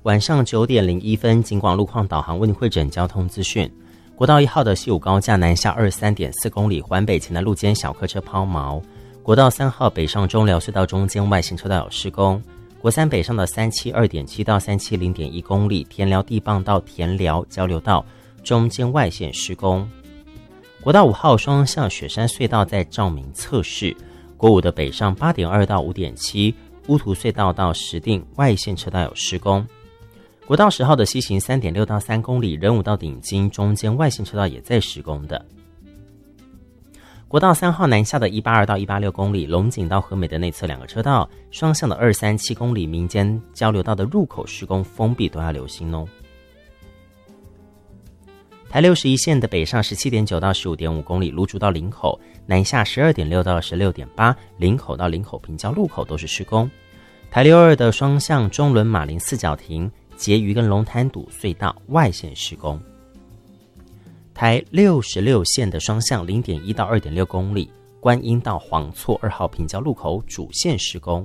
晚上9点01分，警广路况导航为您汇整交通资讯。国道1号的西武高架南下23.4公里，环北前的路肩小客车抛锚。国道3号北上中寮隧道中间外线车道有施工。国3北上的372.7到370.1公里，田寮地磅到田寮交流道中间外线施工。国道5号双向雪山隧道在照明测试。国5的北上8.2到5.7，乌涂隧道到石碇外线车道有施工。国道10号的西行3.6到3公里，仁武到顶金中间外线车道也在施工的。国道3号南下的182到186公里，龙井到和美的内侧2个车道，双向的237公里民间交流道的入口施工封闭，都要留心哦。台61线的北上17.9到15.5公里，芦竹到林口，南下12.6到16.8，林口到林口平交路口都是施工。台62的双向中仑马林四角亭、结余跟龙潭堵隧道外线施工。台66线的双向0.1到2.6公里，观音到黄厝2号平交路口主线施工。